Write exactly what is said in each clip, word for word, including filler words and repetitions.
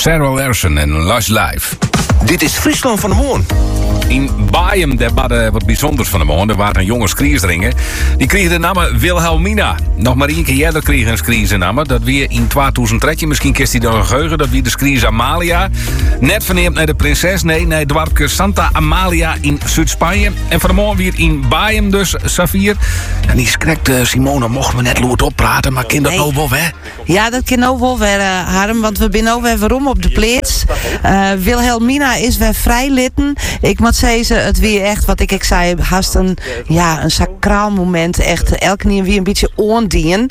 Sarah Larsen en Lush Life. Dit is Friesland van de Moon. In Baaium, daar waren wat bijzonders van de morgen. Er waren een jonge skriersdringen. Die kregen de naam Wilhelmina. Nog maar één keer eerder kreeg een skriers de naam. Dat weer in tweeduizend dertien. Misschien kist hij nog een geheugen. Dat weer de skriers Amalia. Net verneemd naar de prinses. Nee, naar het dorpje Santa Amalia in Zuid-Spanje. En van de morgen weer in Baaium dus, Safir. En die schrikt uh, Simone, mochten we net lood oppraten. Maar kind dat nou wel, hè? Ja, dat kan ook wel weer, uh, Harm. Want we zijn ook weer waarom op de plaats. Uh, Wilhelmina is weer vrij litten. Ik moet zeggen, het weer echt, wat ik, ik zei, haast een, ja, een sacraal moment. Echt, elke keer weer een beetje oondien.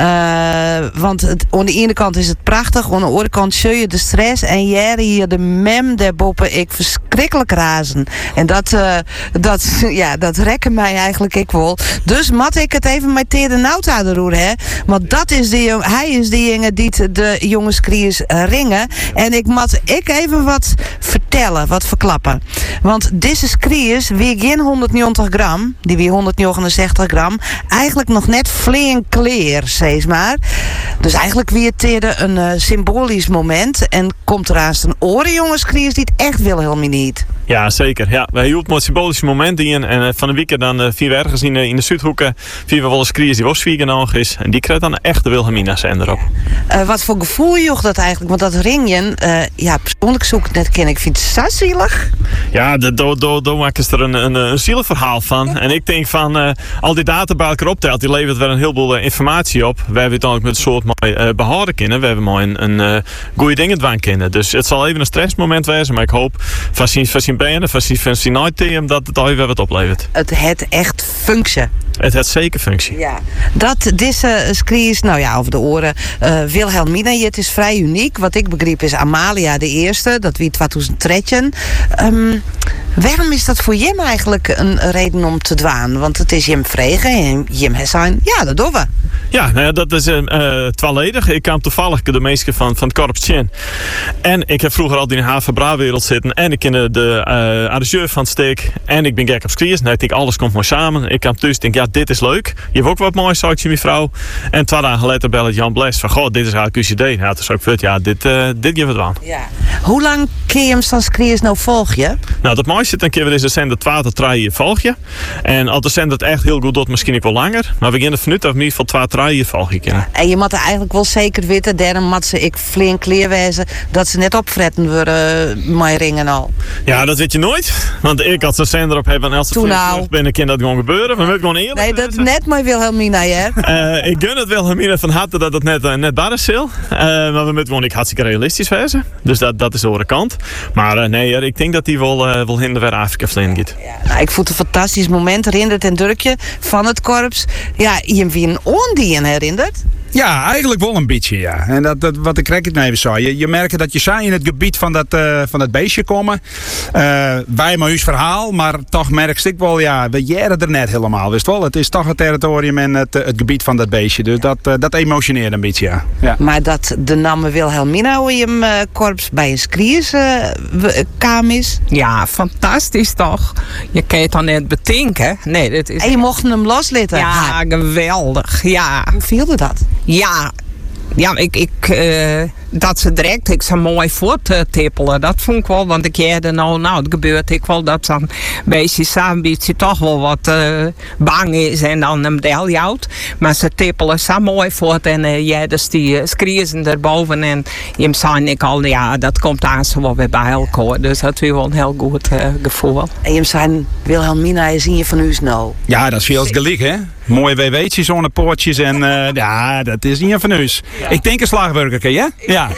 Uh, want het, aan de ene kant is het prachtig. Aan de andere kant zul je de stress. En jij hier de mem daarboven. Ik verschrikkelijk razen. En dat, uh, dat, ja, dat rekken mij eigenlijk ik wel. Dus mat ik het even met Teer de Nauta de roer, hè. Want dat is de, hij is die jongen die de jongens kriers ringen. En ik mat ik even wat vertellen, wat verklappen. Want deze skriers wie geen honderdnegentig gram, die wie honderdnegenenzestig gram, eigenlijk nog net flink kleer, zeg maar. Dus eigenlijk wie het teerde een uh, symbolisch moment. En komt er aan een oren jongens skriers die het echt Wilhelmina niet. Ja, zeker. Ja, wij hielden het symbolische moment in. En uh, van de week dan uh, vier we ergens in, uh, in de Zuidhoeken. Vier we wel eens kriers die was vier nog is. En die krijgt dan een echte Wilhelmina's erop. Uh, wat voor gevoel joch dat eigenlijk? Want dat ringen, uh, ja, persoonlijk zoek ik net ken. Ik vind het zo zielig. Ja, daar maken ze er een, een, een zielig verhaal van. En ik denk van, uh, al die data bij elkaar optelt, die levert weer een heleboel uh, informatie op. Wij hebben het ook met een soort mooi uh, behouden kunnen. We hebben mooi een, een uh, goede dingen dwang kunnen. Dus het zal even een stressmoment wezen. Maar ik hoop van zijn, van zijn benen, van zijn, van zijn nooit dat het al weer wat oplevert. Het heeft echt functie. Het heeft zeker functie. Ja. Dat deze skriers, nou ja, over de oren, uh, Wilhelmina, het is vrij uniek. Wat ik begreep is Amalia de eerste, dat wie tweeduizend dertien. Um, waarom is dat voor Jim eigenlijk een reden om te dwaan? Want het is Jim vregen en Jim zijn, ja, dat doen we. Ja, nou ja, dat is uh, uh, tweeledig. Ik kwam toevallig de meester van, van het korps Tjen. En ik heb vroeger al in de Haven-Bra-wereld zitten. En ik ken de, de uh, arrangeur van het steek. En ik ben gek op skriers. Nou, ik denk, alles komt mooi samen. Ik kwam thuis en denk, ja, dit is leuk. Je hebt ook wat moois, zei ik je mevrouw. En twee dagen later belde het Jan Bles van, goh, dit is eigenlijk U C D. Ja, toen zei ik, vet, ja, dit, uh, dit geeft het aan. Ja. Hoe lang kun je hem dan skriers nou volg je? Nou, dat mooiste zit een keer weer is de zender twee tot drie volg je. En als de zender het echt heel goed doet, misschien ook wel langer. Maar we beginnen vanuit of in ieder geval twee, drie volg je kennen. En je moet er eigenlijk wel zeker weten, daarom moet ze ik flink leerwijzen dat ze net opfretten worden mijn ringen al. Ja, dat weet je nooit. Want ik had zo'n zender op hebben en als het nou. ben ik in dat gewoon gebeuren. Maar we gewoon eerlijk. Nee, dat is net mijn Wilhelmina, hè? uh, ik gun het Wilhelmina van harte dat het net, uh, net bar is, Sil. Uh, maar we moeten gewoon ik hartstikke realistisch wezen. Dus dat, dat is de andere kant. Maar uh, nee, ik denk dat die wel, uh, wel hinder weer Afrika vliegen gaat. Ja, nou, ik vond het een fantastisch moment, herinnerd en Durkje van het korps. Ja, je wie een oondien herinnert. Ja, eigenlijk wel een beetje, ja. En dat, dat wat ik net even zei. Je, je merkt dat je zij in het gebied van dat, uh, van dat beestje komen. Uh, wij maar uw verhaal, maar toch merk ik wel, ja, we jaren er net helemaal, wist wel. Het is toch het territorium en het, het gebied van dat beestje. Dus dat, uh, dat emotioneert een beetje, ja. ja. Maar dat de naam Wilhelmina hoe je hem uh, korps bij een skriers uh, kwam is. Ja, fantastisch toch? Je kan het dan net bedenken. Nee, dat is... En je mocht hem loslitten. Ja, ha. Geweldig, ja. Hoe viel dat? Ja, ja, ik, ik, uh, dat ze direct ik zo mooi voorttippelen, dat vond ik wel, want ik jerde nou, nou, het gebeurt ik wel dat zo'n beetje samen toch wel wat uh, bang is en dan hem deljouwt. Maar ze tippelen zo mooi voort en uh, ja, dus die uh, skriezen erboven en je zei ik al, ja, dat komt aan zo wel weer bij elkaar. Dus dat was wel een heel goed uh, gevoel. En je zei, Wilhelmina is in je van u nou. Ja, dat is veel gelijk, hè? Mooie W W'tjes, zo'n poortjes en uh, ja, dat is niet van u. Ja. Ik denk een slagwerker, ja? Ja.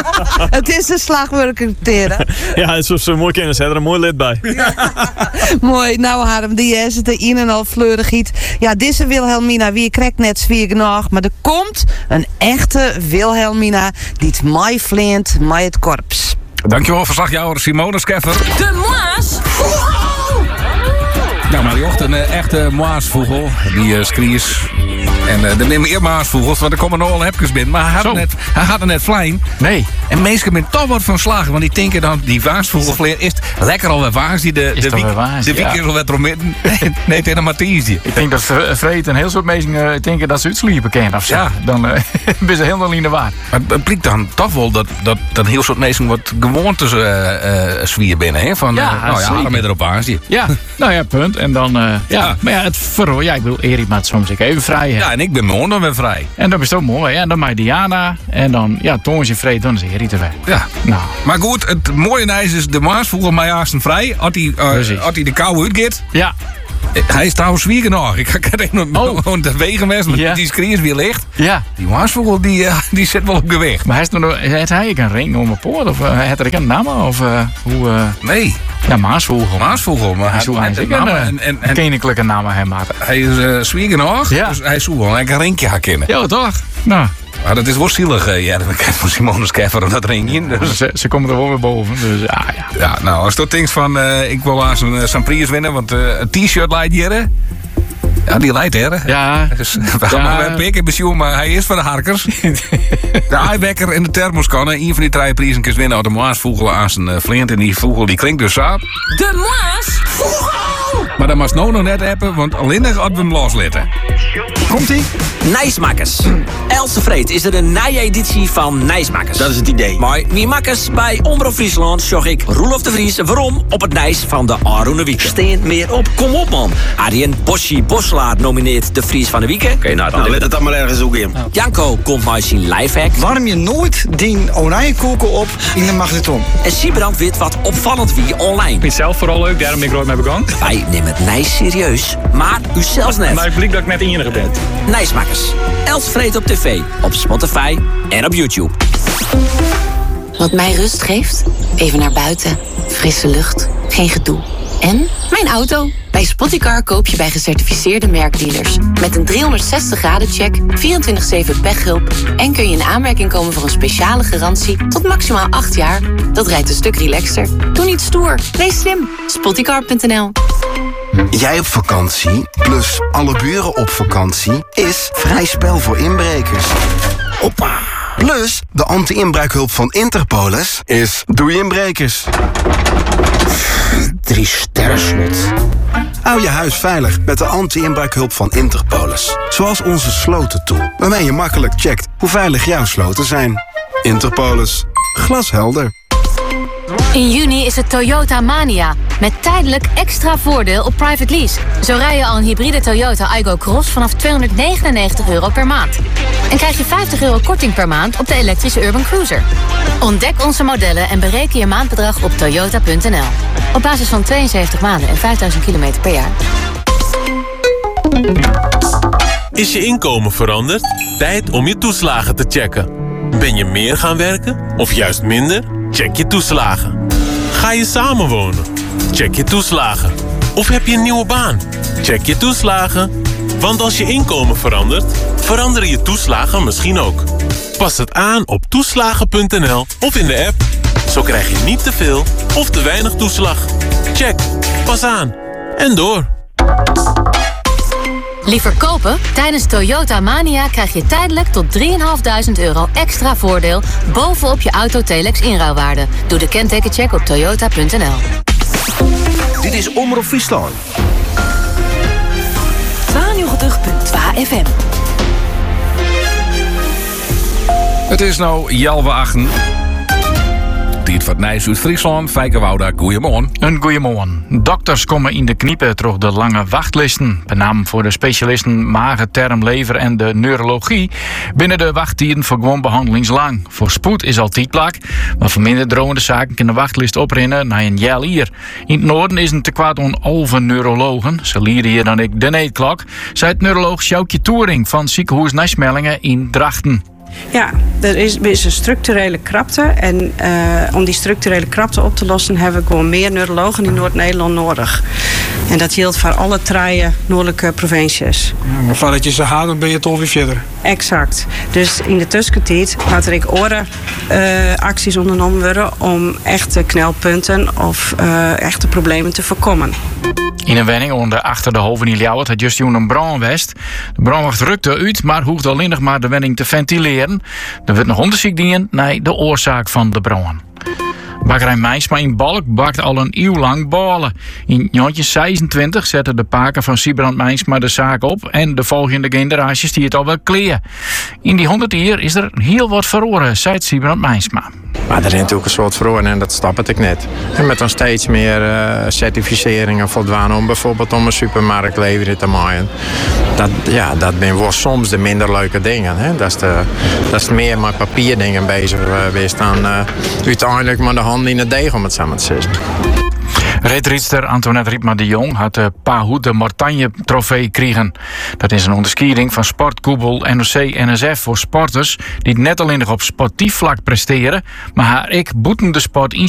Het is een slagwerker, Teren. Ja, zo, zo mooi kennis, hè? Er een mooi lid bij. Ja. Mooi, nou Harm, die is het er in en al fleurig giet. Ja, deze Wilhelmina, wie krijgt net zwier genoeg, maar er komt een echte Wilhelmina die het mij vleent, mij het korps. Dankjewel, verslagjouwer Simone Skeffer. De Maas. Nou, maar die ochtend een echte moaasvogel, die uh, skriers. En uh, er zijn meer maasvogels, want er komen nog al hepjes binnen. Maar hij had, net, hij had er net vleien. Nee. En mensen zijn toch wat van slagen. Want die denken dan, die waasvogelvleer is het lekker al weer waas. Die de, de, wiek, waas, de wiek ja. is al weer erom midden. Nee, nee, tegen Matthijs. Ik denk dat Vreet en heel soort mensen uh, denken dat ze uitsliepen kennen of zo. Ja. Dan uh, ben ze helemaal in de waar. Maar het blijkt dan toch wel dat, dat, dat heel soort mensen wat gewoontes uh, uh, zwier binnen. Hè? Van, ja, uh, nou ja, dan ben je erop waas. Ja, nou ja, punt. En dan, uh, ja. ja. Maar ja, het verhoor. Ja, ik bedoel, Erik maakt soms ik even vrij. Hè. Ja, en ik ben morgen dan weer vrij. En dat is toch mooi. En dan maak je Diana. En dan, ja, Toons en Vreet, dan is Erik er weer. Ja. Nou. Maar goed, het mooie is, is de maasvogel mij haast vrij. Als hij uh, de kou uitgaat. Ja. Hij is trouwens zwier nog. Ik ga even nog oh. de wegen met ja. die screens weer licht. Ja. Die maasvogel die, uh, die zit wel op gewicht. Maar heeft hij ook een ring om een poort? Of uh, heeft er een naam? Of uh, hoe? Uh... Nee. Ja, maasvogel. Maasvogel. Maar hij, hij, hij, hij een, een, een koninklijke naam aan hem. Hij is uh, zwier nog. Ja. Dus hij zou wel een ringje gaan kennen. Ja, toch? Nou. Maar dat is wel zielig, uh, ja, dan krijg je van Simonus Keffer dat ringje. Dus. Ze, ze komen er wel weer boven, dus ja, ja. Ja, nou, als je denkt van, uh, ik wil aan zo'n uh, prijs winnen, want uh, een t-shirt leidt hier, ja, die leidt her. Ja. Dus, we gaan ja. een pik in pensioen, maar hij is van de harkers. De ijwekker en de thermoskanne, een van die drie prijzen kun je winnen uit de maasvogel aan zijn uh, vleent. En die vogel die klinkt dus zo. De maasvogel! Maar dat mag nou nog net hebben, want alleen nog hadden we hem loslitten. Komt-ie? Nijsmakers. Else Vreet is er een nij-editie van Nijsmakers. Dat is het idee. Maar wie makkers bij Omroep Friesland zorg ik Roelof de Vries waarom op het Nijs van de Aroene Wiek. Steen meer op, kom op man. Arjen Boschi Boslaar nomineert de Fries van de Wiek. Oké, okay, nou dan let het dan maar ergens ook in. Janko komt maar zijn lifehack. Warm je nooit die oranje koeken op in de magnetron. En Siebrand weet wat opvallend wie online. Ik vind het zelf vooral leuk, daarom ben ik er ooit mee begonnen. Wij nemen het Nijs serieus, maar u zelfs net. Maar ik blik dat ik net enige ben. Nijsmakers. Els Vreet op tv, op Spotify en op YouTube. Wat mij rust geeft? Even naar buiten. Frisse lucht. Geen gedoe. En mijn auto. Bij Spottycar koop je bij gecertificeerde merkdealers. Met een driehonderdzestig graden check, vierentwintig zeven pechhulp... en kun je in aanmerking komen voor een speciale garantie tot maximaal acht jaar. Dat rijdt een stuk relaxter. Doe niet stoer. Wees slim. Spottycar punt n l. Jij op vakantie, plus alle buren op vakantie, is vrij spel voor inbrekers. Hoppa! Plus, de anti-inbraakhulp van Interpolis is doei inbrekers. Drie sterren slot. Hou je huis veilig met de anti-inbraakhulp van Interpolis. Zoals onze slotentool, waarmee je makkelijk checkt hoe veilig jouw sloten zijn. Interpolis. Glashelder. In juni is het Toyota Mania. Met tijdelijk extra voordeel op private lease. Zo rij je al een hybride Toyota Aygo Cross vanaf tweehonderdnegenennegentig euro per maand. En krijg je vijftig euro korting per maand op de elektrische Urban Cruiser. Ontdek onze modellen en bereken je maandbedrag op toyota punt n l. Op basis van tweeënzeventig maanden en vijfduizend kilometer per jaar. Is je inkomen veranderd? Tijd om je toeslagen te checken. Ben je meer gaan werken of juist minder? Check je toeslagen. Ga je samenwonen? Check je toeslagen. Of heb je een nieuwe baan? Check je toeslagen. Want als je inkomen verandert, veranderen je toeslagen misschien ook. Pas het aan op toeslagen punt n l of in de app. Zo krijg je niet te veel of te weinig toeslag. Check. Pas aan. En door. Liever kopen? Tijdens Toyota Mania krijg je tijdelijk tot drieduizend vijfhonderd euro extra voordeel bovenop je Autotelex inruilwaarde. Doe de kentekencheck op toyota punt n l. Dit is Omroep Friesland. tweeënnegentig punt twee F M. Het is nou Jalwe achten. Dit wat Nijs uit Friesland, Fijke Wouda, goeiemorgen. Een goeiemorgen. Dokters komen in de kniepen door de lange wachtlisten. Met name voor de specialisten magen, term, lever en de neurologie binnen de wachttijden voor gewoon behandelingslang. Voor spoed is altijd plak, maar voor minder drogende zaken kunnen de wachtlist oprennen naar een jaar hier. In het noorden is een tekwaad on alve neurologen. Ze leren hier dan ik de neetklok, zei het neuroloog Sjoukje Toering van ziekenhuis Nasmellingen in Drachten. Ja, er is, er is een structurele krapte. En uh, om die structurele krapte op te lossen hebben we gewoon meer neurologen in Noord-Nederland nodig. En dat geldt voor alle drie noordelijke provincies. Ja, maar voordat je ze haalt, dan ben je toch weer verder. Exact. Dus in de tussentijd gaat er ook andere uh, acties ondernomen worden om echte knelpunten of uh, echte problemen te voorkomen. In een wenning onder achter de hoven in Ljouwert had just een brand west. De brandwacht rukte uit, maar hoefde alleen nog maar de wenning te ventileren. Er werd nog onderzoek dienen naar de oorzaak van de brand. Bakkerij Meisma in Balk bakt al een eeuw lang ballen. In negentien zesentwintig zette de paken van Siebrand Meisma de zaak op en de volgende generaties die het al wel kleeën. In die honderd jaar is er heel wat verloren, zei Siebrand Meisma. Maar er is natuurlijk een soort verloren en dat stap ik net. En met dan steeds meer uh, certificeringen voldaan om bijvoorbeeld om een supermarkt leveren te maken. Dat, ja, dat zijn wel soms de minder leuke dingen. Hè? Dat is de, dat is meer met papierdingen bezig uh, geweest dan uh, uiteindelijk maar de hand in het deeg, om het samen te zeggen. Reedriedster Antoinette Riepma de Jong had de Pahoed de Mortagne trofee gekregen. Dat is een onderscheiding van sportkoepel N O C N S F voor sporters die net alleen nog op sportief vlak presteren, maar haar ik boeten de sport in